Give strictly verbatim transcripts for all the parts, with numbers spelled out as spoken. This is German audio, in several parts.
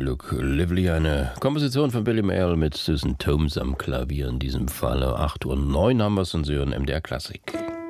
Look Lively, eine Komposition von Billy Mayall mit Susan Thomes am Klavier in diesem Falle. acht Uhr neun haben wir es und Sie hören M D R Klassik.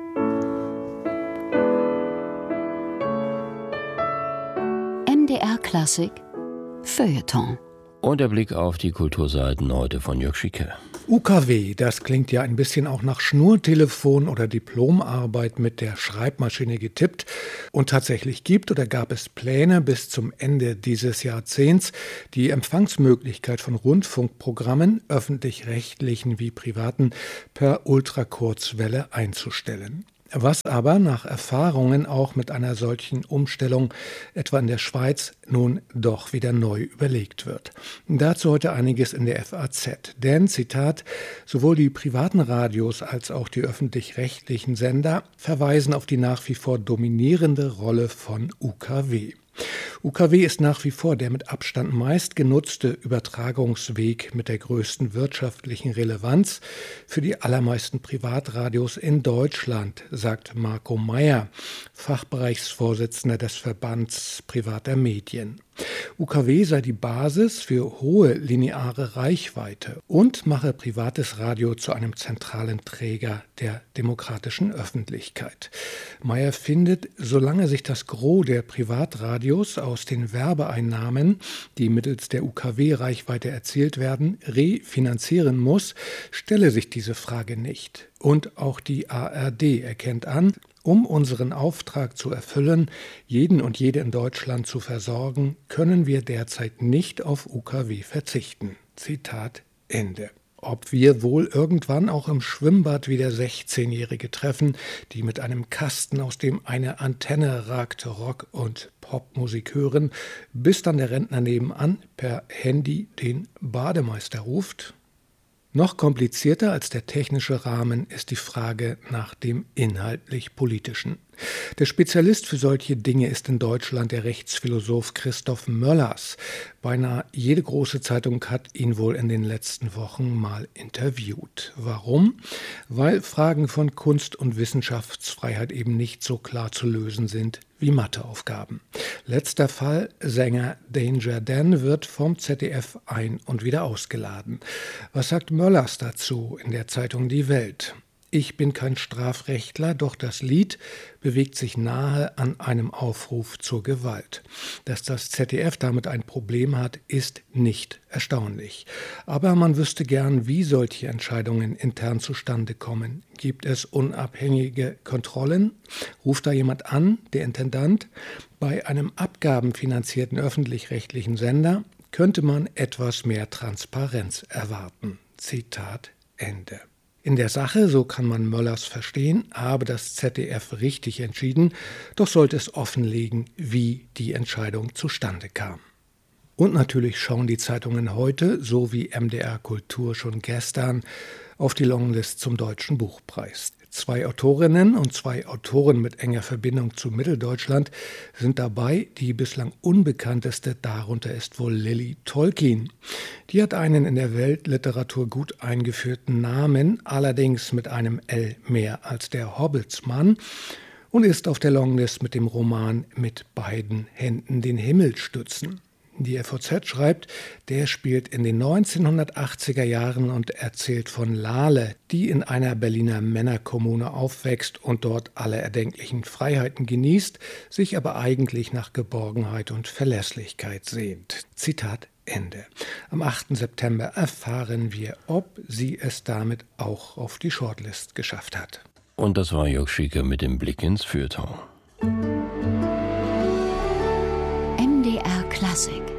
M D R Klassik Feuilleton. Und der Blick auf die Kulturseiten heute von Jörg Schicke. U K W, das klingt ja ein bisschen auch nach Schnurtelefon oder Diplomarbeit mit der Schreibmaschine getippt. Und tatsächlich gibt oder gab es Pläne bis zum Ende dieses Jahrzehnts, die Empfangsmöglichkeit von Rundfunkprogrammen, öffentlich-rechtlichen wie privaten, per Ultrakurzwelle einzustellen. Was aber nach Erfahrungen auch mit einer solchen Umstellung, etwa in der Schweiz, nun doch wieder neu überlegt wird. Dazu heute einiges in der F A Z. Denn, Zitat, sowohl die privaten Radios als auch die öffentlich-rechtlichen Sender verweisen auf die nach wie vor dominierende Rolle von U K W. U K W ist nach wie vor der mit Abstand meistgenutzte Übertragungsweg mit der größten wirtschaftlichen Relevanz für die allermeisten Privatradios in Deutschland, sagt Marco Meyer, Fachbereichsvorsitzender des Verbands privater Medien. U K W sei die Basis für hohe lineare Reichweite und mache privates Radio zu einem zentralen Träger der demokratischen Öffentlichkeit. Meyer findet, solange sich das Gros der Privatradios aus den Werbeeinnahmen, die mittels der U K W-Reichweite erzielt werden, refinanzieren muss, stelle sich diese Frage nicht. Und auch die A R D erkennt an, um unseren Auftrag zu erfüllen, jeden und jede in Deutschland zu versorgen, können wir derzeit nicht auf U K W verzichten. Zitat Ende. Ob wir wohl irgendwann auch im Schwimmbad wieder sechzehnjährige treffen, die mit einem Kasten, aus dem eine Antenne ragt, Rock- und Popmusik hören, bis dann der Rentner nebenan per Handy den Bademeister ruft? Noch komplizierter als der technische Rahmen ist die Frage nach dem inhaltlich-politischen. Der Spezialist für solche Dinge ist in Deutschland der Rechtsphilosoph Christoph Möllers. Beinahe jede große Zeitung hat ihn wohl in den letzten Wochen mal interviewt. Warum? Weil Fragen von Kunst- und Wissenschaftsfreiheit eben nicht so klar zu lösen sind wie Matheaufgaben. Letzter Fall, Sänger Danger Dan wird vom Z D F ein- und wieder ausgeladen. Was sagt Möllers dazu in der Zeitung Die Welt? Ich bin kein Strafrechtler, doch das Lied bewegt sich nahe an einem Aufruf zur Gewalt. Dass das Z D F damit ein Problem hat, ist nicht erstaunlich. Aber man wüsste gern, wie solche Entscheidungen intern zustande kommen. Gibt es unabhängige Kontrollen? Ruft da jemand an, der Intendant? Bei einem abgabenfinanzierten öffentlich-rechtlichen Sender könnte man etwas mehr Transparenz erwarten. Zitat Ende. In der Sache, so kann man Möllers verstehen, habe das Z D F richtig entschieden, doch sollte es offenlegen, wie die Entscheidung zustande kam. Und natürlich schauen die Zeitungen heute, so wie M D R Kultur schon gestern, auf die Longlist zum Deutschen Buchpreis. Zwei Autorinnen und zwei Autoren mit enger Verbindung zu Mitteldeutschland sind dabei. Die bislang unbekannteste darunter ist wohl Lilly Tolkien. Die hat einen in der Weltliteratur gut eingeführten Namen, allerdings mit einem L mehr als der Hobbitsmann, und ist auf der Longlist mit dem Roman Mit beiden Händen den Himmel stützen. Die F A Z schreibt, der spielt in den neunzehnhundertachtziger Jahren und erzählt von Lale, die in einer Berliner Männerkommune aufwächst und dort alle erdenklichen Freiheiten genießt, sich aber eigentlich nach Geborgenheit und Verlässlichkeit sehnt. Zitat Ende. Am achten September erfahren wir, ob sie es damit auch auf die Shortlist geschafft hat. Und das war Jörg Schicke mit dem Blick ins Feuilleton. M D R Klassik